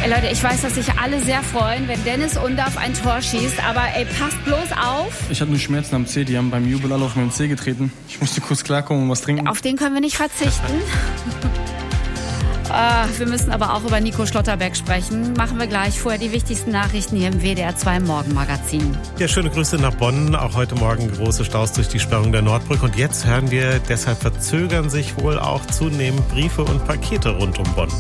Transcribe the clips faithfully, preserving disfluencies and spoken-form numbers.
Ey Leute, ich weiß, dass sich alle sehr freuen, wenn Dennis Undaff ein Tor schießt, aber ey, passt bloß auf. Ich hatte nur Schmerzen am Zeh, die haben beim Jubel alle auf meinen Zeh getreten. Ich musste kurz klarkommen und was trinken. Auf den können wir nicht verzichten. ah, wir müssen aber auch über Nico Schlotterbeck sprechen. Machen wir gleich. Vorher die wichtigsten Nachrichten hier im W D R zwei Morgenmagazin. Ja, schöne Grüße nach Bonn. Auch heute Morgen große Staus durch die Sperrung der Nordbrücke. Und jetzt hören wir, deshalb verzögern sich wohl auch zunehmend Briefe und Pakete rund um Bonn.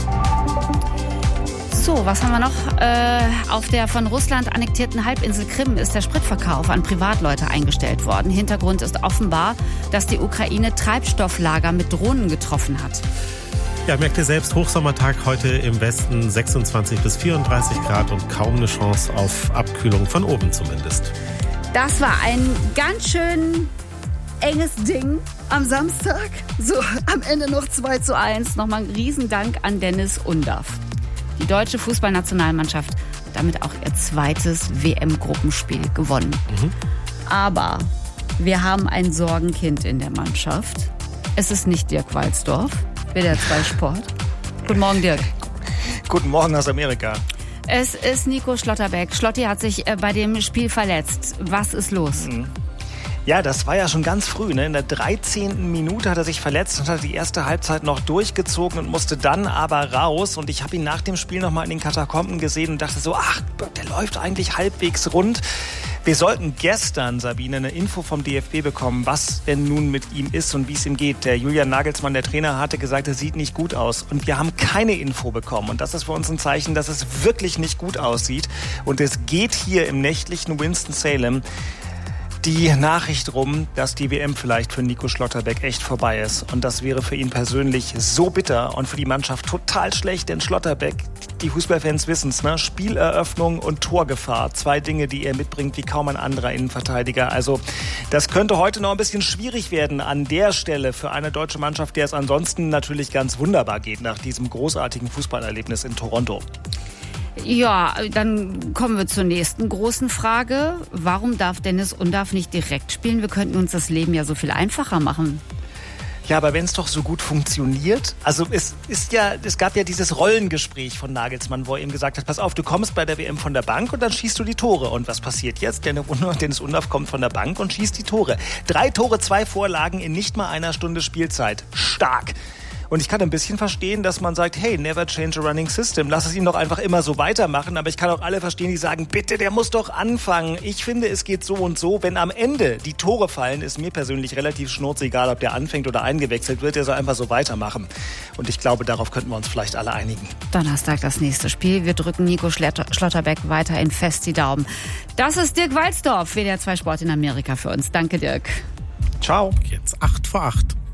So, was haben wir noch? Äh, auf der von Russland annektierten Halbinsel Krim ist der Spritverkauf an Privatleute eingestellt worden. Hintergrund ist offenbar, dass die Ukraine Treibstofflager mit Drohnen getroffen hat. Ja, merkt ihr selbst, Hochsommertag heute im Westen, sechsundzwanzig bis vierunddreißig Grad und kaum eine Chance auf Abkühlung, von oben zumindest. Das war ein ganz schön enges Ding am Samstag. So, am Ende noch zwei zu eins. Nochmal ein Riesendank an Dennis Undaff. Die deutsche Fußballnationalmannschaft hat damit auch ihr zweites W M-Gruppenspiel gewonnen. Mhm. Aber wir haben ein Sorgenkind in der Mannschaft. Es ist nicht Dirk Walzdorf, W D R zwei Sport. Guten Morgen, Dirk. Guten Morgen aus Amerika. Es ist Nico Schlotterbeck. Schlotti hat sich bei dem Spiel verletzt. Was ist los? Mhm. Ja, das war ja schon ganz früh. Ne? In der dreizehnten Minute hat er sich verletzt und hat die erste Halbzeit noch durchgezogen und musste dann aber raus. Und ich habe ihn nach dem Spiel nochmal in den Katakomben gesehen und dachte so, ach, der läuft eigentlich halbwegs rund. Wir sollten gestern, Sabine, eine Info vom D F B bekommen, was denn nun mit ihm ist und wie es ihm geht. Der Julian Nagelsmann, der Trainer, hatte gesagt, er sieht nicht gut aus. Und wir haben keine Info bekommen. Und das ist für uns ein Zeichen, dass es wirklich nicht gut aussieht. Und es geht hier im nächtlichen Winston-Salem die Nachricht rum, dass die W M vielleicht für Nico Schlotterbeck echt vorbei ist. Und das wäre für ihn persönlich so bitter und für die Mannschaft total schlecht, denn Schlotterbeck, die Fußballfans wissen es, ne? Spieleröffnung und Torgefahr. Zwei Dinge, die er mitbringt wie kaum ein anderer Innenverteidiger. Also das könnte heute noch ein bisschen schwierig werden an der Stelle für eine deutsche Mannschaft, der es ansonsten natürlich ganz wunderbar geht nach diesem großartigen Fußballerlebnis in Toronto. Ja, dann kommen wir zur nächsten großen Frage. Warum darf Dennis Undaff nicht direkt spielen? Wir könnten uns das Leben ja so viel einfacher machen. Ja, aber wenn es doch so gut funktioniert, also es ist ja, es gab ja dieses Rollengespräch von Nagelsmann, wo er ihm gesagt hat, pass auf, du kommst bei der W M von der Bank und dann schießt du die Tore. Und was passiert jetzt? Dennis Undaff kommt von der Bank und schießt die Tore. Drei Tore, zwei Vorlagen in nicht mal einer Stunde Spielzeit. Stark. Und ich kann ein bisschen verstehen, dass man sagt, hey, never change a running system. Lass es ihn doch einfach immer so weitermachen. Aber ich kann auch alle verstehen, die sagen, bitte, der muss doch anfangen. Ich finde, es geht so und so. Wenn am Ende die Tore fallen, ist mir persönlich relativ schnurzegal, ob der anfängt oder eingewechselt wird. Der soll einfach so weitermachen. Und ich glaube, darauf könnten wir uns vielleicht alle einigen. Donnerstag das nächste Spiel. Wir drücken Nico Schlotterbeck weiterhin fest die Daumen. Das ist Dirk Walzdorf, W D R zwei Sport in Amerika für uns. Danke, Dirk. Ciao. Jetzt acht vor acht.